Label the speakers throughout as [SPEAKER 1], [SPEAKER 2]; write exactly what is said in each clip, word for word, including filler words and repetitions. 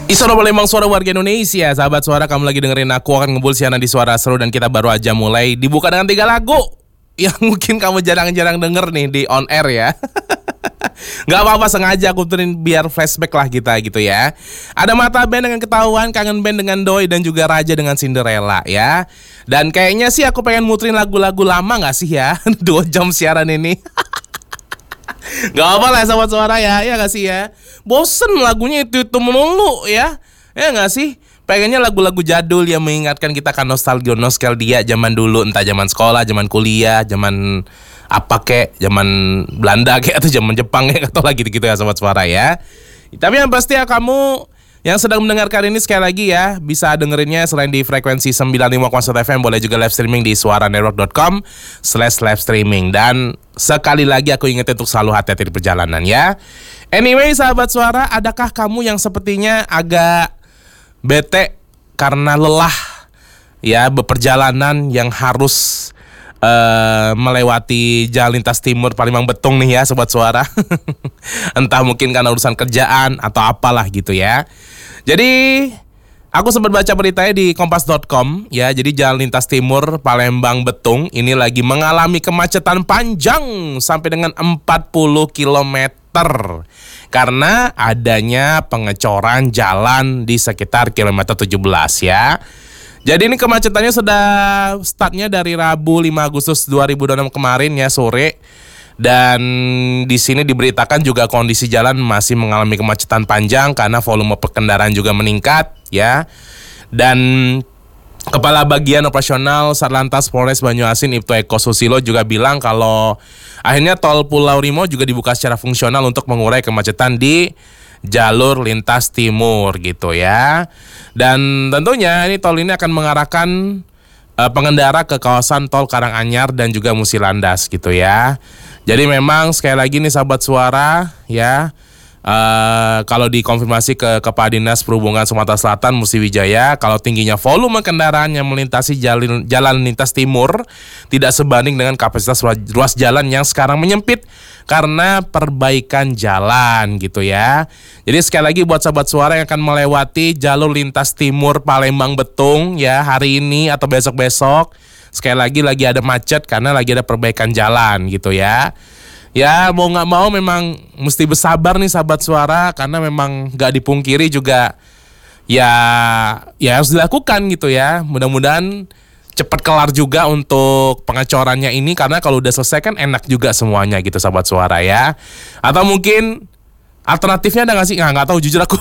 [SPEAKER 1] Isoro Palembang, suara warga Indonesia. Sahabat suara, kamu lagi dengerin aku akan ngebul siaran di Suara Seru. Dan kita baru aja mulai dibuka dengan tiga lagu yang mungkin kamu jarang-jarang denger nih di on air ya. Gak apa-apa, sengaja aku turin biar flashback lah kita gitu ya. Ada Mata Band dengan Ketahuan, Kangen Band dengan Doi, dan juga Raja dengan Cinderella ya. Dan kayaknya sih aku pengen muterin lagu-lagu lama gak sih ya. Dua jam siaran ini. Gak apa lah sahabat suara ya, ya gak sih ya. Bosen lagunya itu-itu melulu ya. Ya gak sih. Pengennya lagu-lagu jadul yang mengingatkan kita kan nostalgia-nostalgia zaman dulu. Entah zaman sekolah, zaman kuliah, zaman apa kek, zaman Belanda kek, atau zaman Jepang kek, atau lagi gitu ya sahabat suara ya. Tapi yang pasti ya, kamu yang sedang mendengarkan ini sekali lagi ya, bisa dengerinnya selain di frekuensi sembilan puluh lima koma satu F M, boleh juga live streaming di suara network dot com slash live streaming. Dan sekali lagi aku ingetin untuk selalu hati-hati di perjalanan ya. Anyway sahabat suara, adakah kamu yang sepertinya agak bete karena lelah ya beperjalanan yang harus Uh, melewati jalan lintas timur Palembang Betung nih ya sobat suara. Entah mungkin karena urusan kerjaan atau apalah gitu ya. Jadi aku sempat baca beritanya di kompas dot com ya. Jadi jalan lintas timur Palembang Betung ini lagi mengalami kemacetan panjang sampai dengan empat puluh kilometer karena adanya pengecoran jalan di sekitar kilometer tujuh belas ya. Jadi ini kemacetannya sudah startnya dari Rabu lima Agustus dua ribu dua puluh enam kemarin ya sore. Dan di sini diberitakan juga kondisi jalan masih mengalami kemacetan panjang karena volume kendaraan juga meningkat ya. Dan Kepala Bagian Operasional Satlantas Polres Banyuasin Ibtu Eko Susilo juga bilang kalau akhirnya tol Pulau Rimo juga dibuka secara fungsional untuk mengurai kemacetan di jalur lintas timur gitu ya. Dan tentunya ini tol ini akan mengarahkan uh, pengendara ke kawasan tol Karanganyar dan juga Musilandas gitu ya. Jadi memang sekali lagi nih sahabat suara ya, uh, kalau dikonfirmasi ke Kepala Dinas Perhubungan Sumatera Selatan Musi Wijaya, kalau tingginya volume kendaraan yang melintasi jalan, jalan lintas timur tidak sebanding dengan kapasitas ruas jalan yang sekarang menyempit karena perbaikan jalan gitu ya. Jadi sekali lagi buat sahabat suara yang akan melewati jalur lintas timur Palembang Betung ya hari ini atau besok-besok, sekali lagi lagi ada macet karena lagi ada perbaikan jalan gitu ya. Ya mau gak mau memang mesti bersabar nih sahabat suara, karena memang gak dipungkiri juga ya ya harus dilakukan gitu ya. Mudah-mudahan cepat kelar juga untuk pengecorannya ini, karena kalau udah selesai kan enak juga semuanya gitu sahabat suara ya. Atau mungkin alternatifnya ada gak sih? Nggak, nggak tahu jujur aku.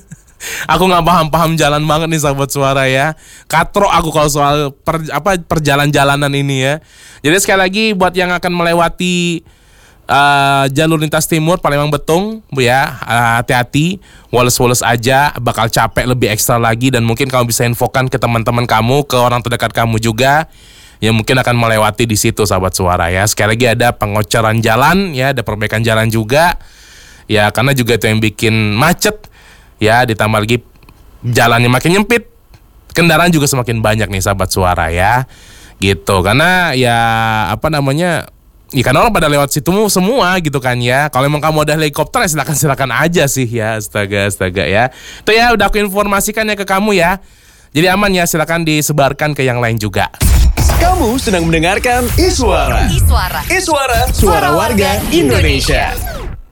[SPEAKER 1] Aku nggak paham-paham jalan banget nih sahabat suara ya. Katro aku kalau soal per, apa perjalan-jalanan ini ya. Jadi sekali lagi buat yang akan melewati Uh, jalur lintas timur Palembang Betung bu ya, uh, hati-hati, woles-woles aja, bakal capek lebih ekstra lagi. Dan mungkin kamu bisa infokan ke teman-teman kamu, ke orang terdekat kamu juga yang mungkin akan melewati di situ sahabat suara ya. Sekali lagi ada pengocoran jalan ya, ada perbaikan jalan juga ya, karena juga itu yang bikin macet ya, ditambah lagi jalannya makin nyempit, kendaraan juga semakin banyak nih sahabat suara ya gitu. Karena ya apa namanya, ya kan orang pada lewat situ semua gitu kan ya. Kalau emang kamu ada helikopter ya silakan silakan aja sih ya. Astaga astaga ya. Itu ya udah aku informasikan ya ke kamu ya. Jadi aman ya, silakan disebarkan ke yang lain juga.
[SPEAKER 2] Kamu sedang mendengarkan Iswara.
[SPEAKER 3] Iswara.
[SPEAKER 2] Iswara, suara warga Indonesia.